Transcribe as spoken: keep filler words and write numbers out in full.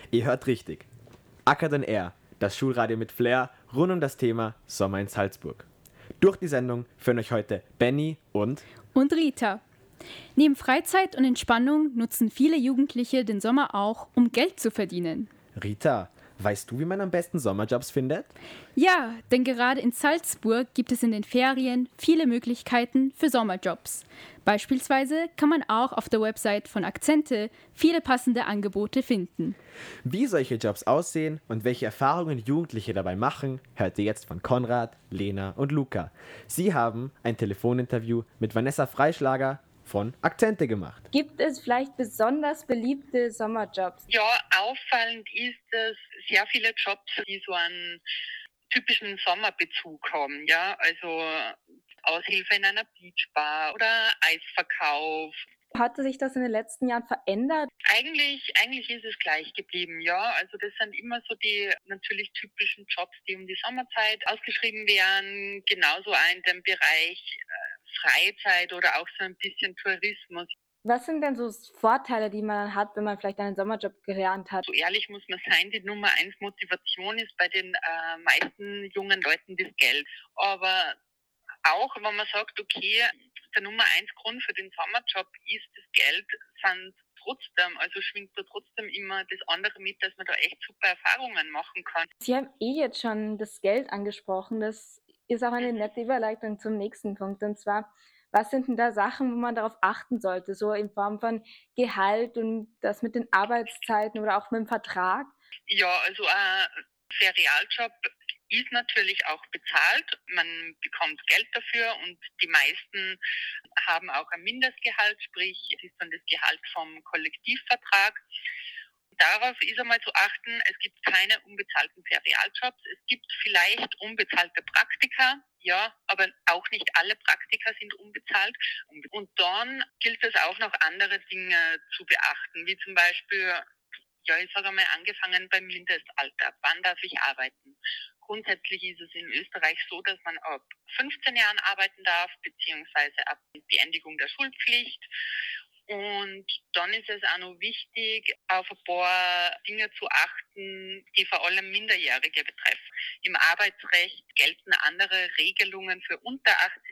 Ihr hört richtig. Ackert on Air, das Schulradio mit Flair rund um das Thema Sommer in Salzburg. Durch die Sendung führen euch heute Benny und und Rita. Neben Freizeit und Entspannung nutzen viele Jugendliche den Sommer auch, um Geld zu verdienen. Rita. Weißt du, wie man am besten Sommerjobs findet? Ja, denn gerade in Salzburg gibt es in den Ferien viele Möglichkeiten für Sommerjobs. Beispielsweise kann man auch auf der Website von Akzente viele passende Angebote finden. Wie solche Jobs aussehen und welche Erfahrungen Jugendliche dabei machen, hört ihr jetzt von Konrad, Lena und Luca. Sie haben ein Telefoninterview mit Vanessa Freischlager von Akzente gemacht. Gibt es vielleicht besonders beliebte Sommerjobs? Ja, auffallend ist es sehr viele Jobs, die so einen typischen Sommerbezug haben. Ja, also Aushilfe in einer Beachbar oder Eisverkauf. Hatte sich das in den letzten Jahren verändert? Eigentlich, eigentlich ist es gleich geblieben, ja. Also das sind immer so die natürlich typischen Jobs, die um die Sommerzeit ausgeschrieben werden. Genauso auch in dem Bereich Freizeit oder auch so ein bisschen Tourismus. Was sind denn so Vorteile, die man hat, wenn man vielleicht einen Sommerjob gelernt hat? So ehrlich muss man sein, die Nummer eins Motivation ist bei den äh, meisten jungen Leuten das Geld. Aber auch wenn man sagt, okay, der Nummer eins Grund für den Sommerjob ist das Geld, sind trotzdem, also schwingt da trotzdem immer das andere mit, dass man da echt super Erfahrungen machen kann. Sie haben eh jetzt schon das Geld angesprochen. Das ist auch eine nette Überleitung zum nächsten Punkt. Und zwar, was sind denn da Sachen, wo man darauf achten sollte, so in Form von Gehalt und das mit den Arbeitszeiten oder auch mit dem Vertrag? Ja, also ein Ferialjob ist natürlich auch bezahlt. Man bekommt Geld dafür und die meisten haben auch ein Mindestgehalt, sprich, es ist dann das Gehalt vom Kollektivvertrag. Darauf ist einmal zu achten, es gibt keine unbezahlten Ferialjobs. Es gibt vielleicht unbezahlte Praktika, ja, aber auch nicht alle Praktika sind unbezahlt. Und dann gilt es auch noch andere Dinge zu beachten, wie zum Beispiel, ja, ich sage einmal, angefangen beim Mindestalter. Wann darf ich arbeiten? Grundsätzlich ist es in Österreich so, dass man ab fünfzehn Jahren arbeiten darf, beziehungsweise ab Beendigung der Schulpflicht. Und dann ist es auch noch wichtig, auf ein paar Dinge zu achten, die vor allem Minderjährige betreffen. Im Arbeitsrecht gelten andere Regelungen für unter achtzehn